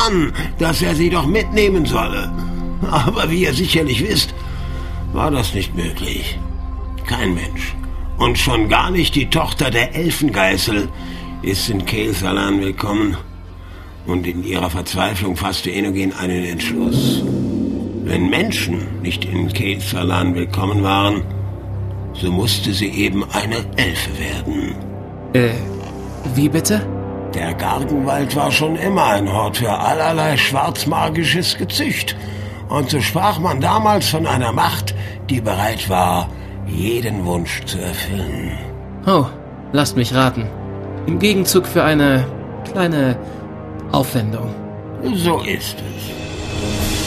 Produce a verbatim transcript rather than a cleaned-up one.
an, dass er sie doch mitnehmen solle. Aber wie ihr sicherlich wisst, war das nicht möglich. Kein Mensch, und schon gar nicht die Tochter der Elfengeißel, ist in Khael-Salan willkommen. Und in ihrer Verzweiflung fasste Enogen einen Entschluss. Wenn Menschen nicht in Khael-Salan willkommen waren, so musste sie eben eine Elfe werden. Äh, wie bitte? Der Gargenwald war schon immer ein Hort für allerlei schwarzmagisches Gezücht. Und so sprach man damals von einer Macht, die bereit war, jeden Wunsch zu erfüllen. Oh, lasst mich raten. Im Gegenzug für eine kleine Aufwendung. So ist es.